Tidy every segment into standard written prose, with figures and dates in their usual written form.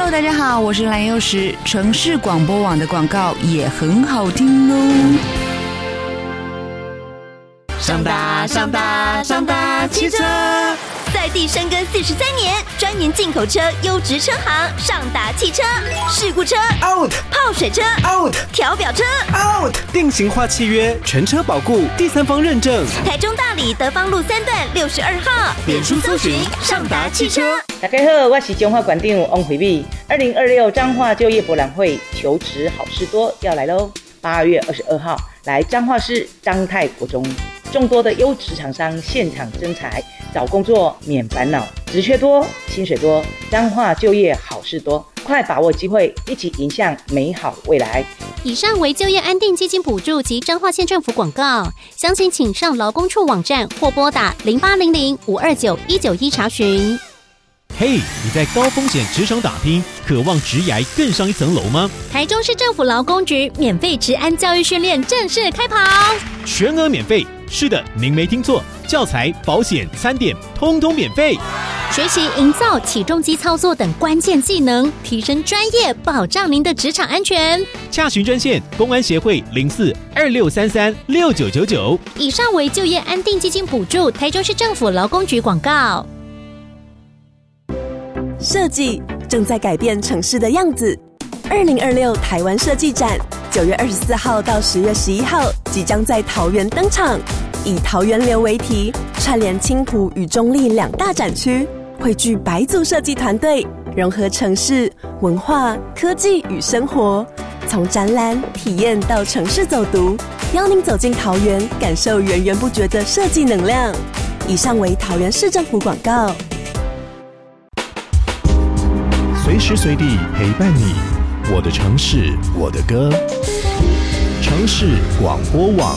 Hello， 大家好，我是蓝幼时。城市广播网的广告也很好听哦。 上达上达上达汽车， 在地深耕43年，专研进口车优质车行，上达汽车。事故车 out， 泡水车 out， 调表车 out， 定型化契约，全车保固，第三方认证。 台中大里德芳路3段62号， 脸书搜寻上达汽车。 大家好，我是彰化县长王惠美。2026彰化就业博览会求职好事多要来喽！8月22号来彰化市彰泰国中，众多的优质厂商现场征才，找工作免烦恼，职缺多，薪水多，彰化就业好事多，快把握机会，一起迎向美好未来。 以上为就业安定基金补助及彰化县政府广告，详情请上劳工处网站或拨打0800-529-191查询。 嘿，你在高风险职场打拼，渴望职涯更上一层楼吗？ 台中市政府劳工局免费职安教育训练正式开跑， 全额免费。是的，您没听错，教材、保险、餐点通通免费。 学习营造起重机操作等关键技能，提升专业，保障您的职场安全。 洽询专线：公安协会04-2633-6999。 以上为就业安定基金补助，台中市政府劳工局广告。 设计正在改变城市的样子。2026台湾设计展9月24号到10月11号即将在桃园登场，以桃园流为题，串联青埔与中壢2大展区，汇聚百组设计团队，融合城市文化、科技与生活，从展览体验到城市走读，邀您走进桃园，感受源源不绝的设计能量。以上为桃园市政府广告。 随时随地陪伴你，我的城市，我的歌。城市广播网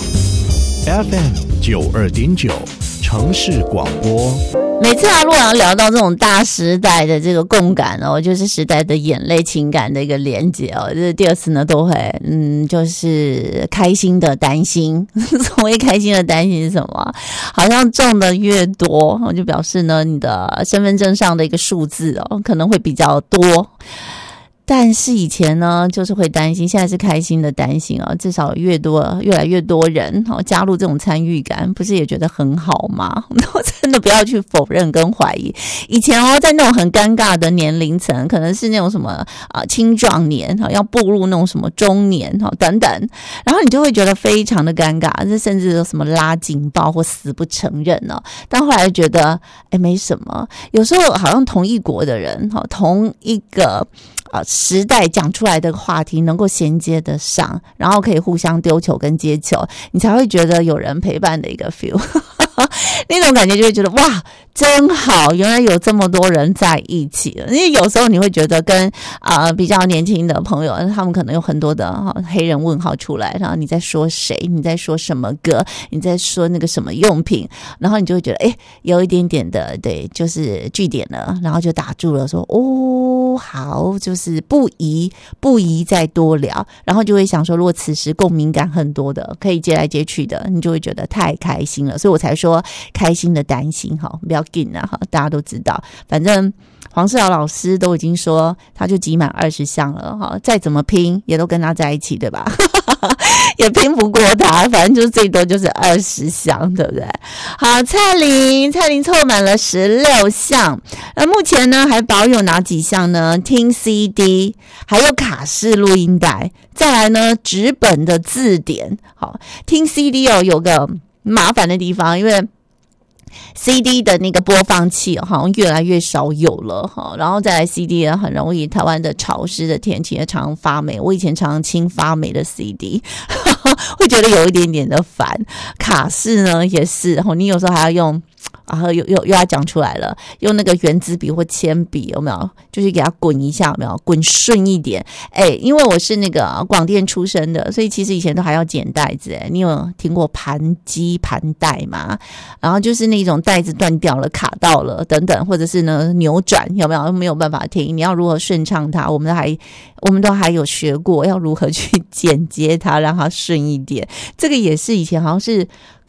FM92.9，城市广播。 每次如果要聊到这种大时代的这个共感哦，就是时代的眼泪情感的一个连结哦，这第二次呢都会就是开心的担心。所谓开心的担心是什么？好像中的越多，就表示呢你的身份证上的一个数字哦可能会比较多。但是以前呢就是会担心，现在是开心的担心啊，至少越来越多人加入这种参与感，不是也觉得很好吗？真的不要去否认跟怀疑。以前在那种很尴尬的年龄层，可能是那种什么青壮年要步入那种什么中年等等，然后你就会觉得非常的尴尬，甚至有什么拉警报或死不承认但后来觉得没什么。有时候好像同一国的人同一个时代讲出来的话题能够衔接得上，然后可以互相丢球跟接球，你才会觉得有人陪伴的一个 feel 那种感觉就会觉得哇真好，原来有这么多人在一起了。因为有时候你会觉得跟比较年轻的朋友，他们可能有很多的黑人问号出来，然后你在说谁，你在说什么歌，你在说那个什么用品，然后你就会觉得有一点点的对，就是句点了，然后就打住了，说好，就是不宜再多聊，然后就会想说如果此时共鸣感很多的可以接来接去的，你就会觉得太开心了。所以我才说开心的担心不要紧啊，大家都知道，反正黄世豪老师都已经说他就集满20项了再怎么拼也都跟他在一起，对吧？也拼不过他，反正就是最多就是20项，对不对？好，蔡琳凑满了16项，目前呢还保有哪几项呢？听 CD， 还有卡式录音带，再来呢纸本的字典。好，听 CD 有个麻烦的地方，因为CD 的那个播放器好像越来越少有了然后再来 CD 也很容易，台湾的潮湿的天气也常常发霉，我以前常常清发霉的 CD 会觉得有一点点的烦。卡式呢也是你有时候还要用又要讲出来了，用那个原子笔或铅笔有没有，就是给它滚一下，有没有滚顺一点。因为我是那个广电出身的，所以其实以前都还要剪带子。你有听过盘机盘带吗？然后就是那种带子断掉了卡到了等等，或者是呢扭转，有没有办法听，你要如何顺畅它，我们都还有学过要如何去剪接它让它顺一点。这个也是以前好像是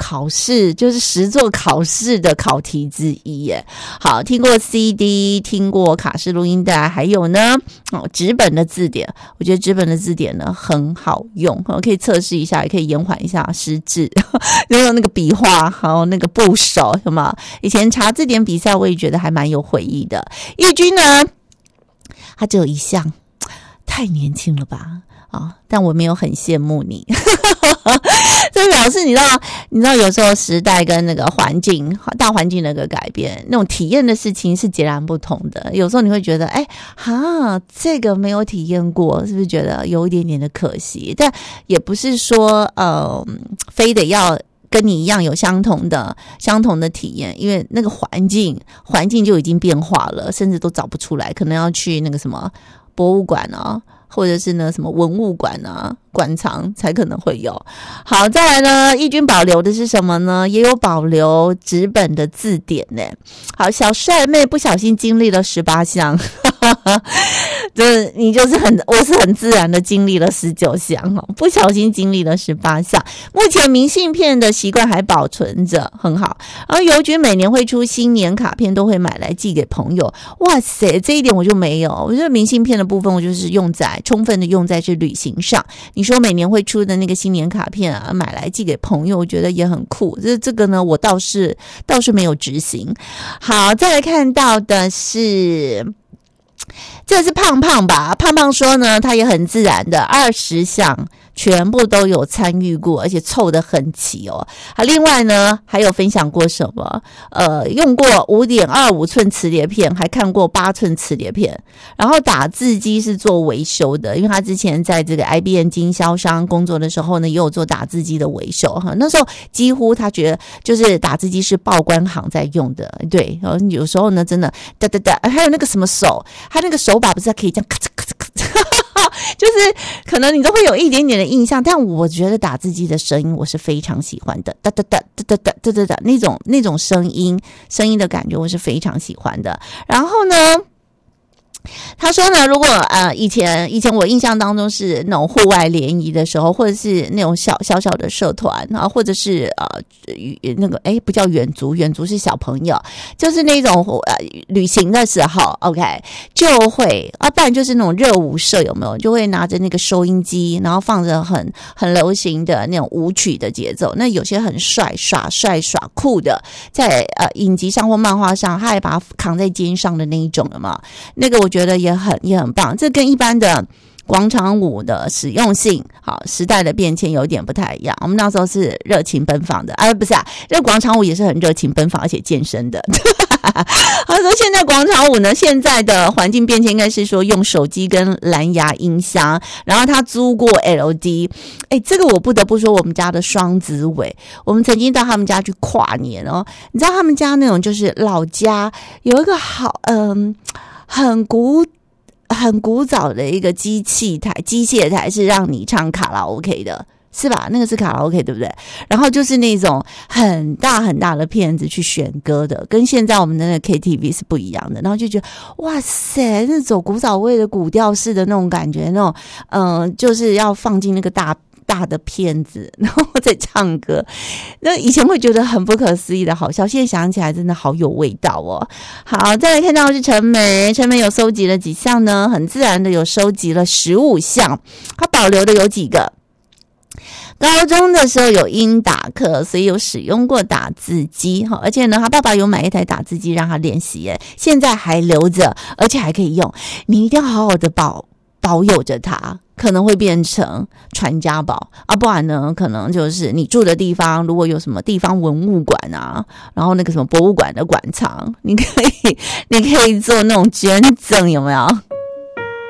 考试，就是实作考试的考题之一耶。好，听过 CD， 听过卡式录音带，还有呢纸本的字典，我觉得纸本的字典呢很好用，可以测试一下，也可以延缓一下失智，用那个笔画，还有那个部首，什么以前查字典比赛，我也觉得还蛮有回忆的。义军呢，他只有一项，太年轻了吧？但我没有很羡慕你，这表示你知道有时候时代跟那个环境大环境那个改变，那种体验的事情是截然不同的。有时候你会觉得这个没有体验过，是不是觉得有一点点的可惜？但也不是说非得要跟你一样有相同的体验，因为那个环境就已经变化了，甚至都找不出来，可能要去那个什么博物馆啊，或者是呢什么文物馆啊馆藏才可能会有。好，再来呢，义军保留的是什么呢？也有保留纸本的字典呢。好，小帅妹不小心经历了18项就是我是很自然的经历了19项，不小心经历了18项。目前明信片的习惯还保存着，很好。然后邮局每年会出新年卡片，都会买来寄给朋友。哇塞，这一点我就没有。我觉得明信片的部分，我就是充分的用在是旅行上。你说每年会出的那个新年卡片啊，买来寄给朋友，我觉得也很酷。这个呢，我倒是没有执行。好，再来看到的是。这是胖胖吧？胖胖说呢，他也很自然的20项全部都有参与过，而且凑得很齐哦。另外呢，还有分享过什么？用过 5.25 寸磁碟片，还看过8寸磁碟片。然后打字机是做维修的，因为他之前在这个 IBM 经销商工作的时候呢，也有做打字机的维修哈。那时候几乎他觉得就是打字机是报关行在用的，对。然后有时候呢，真的还有那个什么手，他那个手把不是可以这样咔嚓咔嚓咔嚓，就是可能你都会有一点点的印象，但我觉得打字机的声音我是非常喜欢的，哒哒哒哒哒哒哒哒那种声音的感觉我是非常喜欢的。然后呢，他说呢，如果以前我印象当中是那种户外联谊的时候，或者是那种小的社团啊，或者是那个不叫远足是小朋友，就是那种旅行的时候 ，OK 就会不然就是那种热舞社有没有，就会拿着那个收音机，然后放着很流行的那种舞曲的节奏。那有些很帅耍酷的，在影集上或漫画上，他还把它扛在肩上的那一种了嘛，那个我觉得也很棒。这跟一般的广场舞的实用性，好，时代的变迁有点不太一样。我们那时候是热情奔放的，不是这广场舞也是很热情奔放，而且健身的。他说现在广场舞呢，现在的环境变迁应该是说用手机跟蓝牙音箱，然后他租过 LD。这个我不得不说，我们家的双子尾，我们曾经到他们家去跨年哦。你知道他们家那种就是老家有一个好很古早的一个机械台是让你唱卡拉 OK 的，是吧？那个是卡拉 OK 对不对？然后就是那种很大的片子去选歌的，跟现在我们的那个 KTV 是不一样的。然后就觉得哇塞，那种古早味的古调式的那种感觉，那种就是要放进那个大的片子，然后再唱歌。那以前会觉得很不可思议的好笑，现在想起来真的好有味道哦。好，再来看到的是陈梅有收集了几项呢？很自然的有收集了15项，他保留的有几个。高中的时候有英打课，所以有使用过打字机，而且呢他爸爸有买一台打字机让他练习，现在还留着，而且还可以用。你一定要好好的保有着它，可能会变成传家宝啊，不然呢可能就是你住的地方如果有什么地方文物馆啊，然后那个什么博物馆的馆藏，你可以做那种捐赠，有没有？